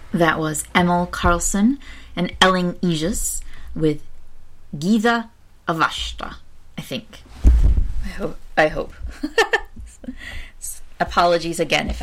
That was Emil Carlson and Elling Aegis with Gita Avashta, I think. I hope. Apologies again if